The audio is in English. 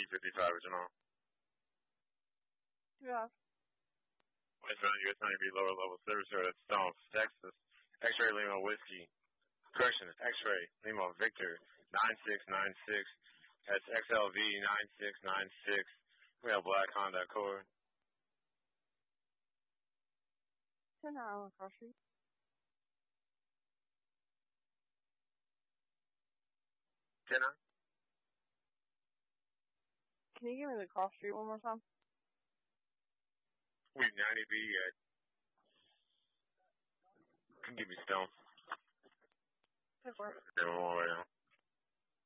E55 original. Yeah. West Mountain, U.S. Navy, lower level service road at Stone, Texas. X-ray Lima Whiskey. Correction, X-ray Lima Victor 9696. That's XLV 9696. We have black Honda Accord. 10 Island Cross Street. Can I? Can you give me the cross street one more time? We 90B at. Can give me Stone. Pay for it. Right now.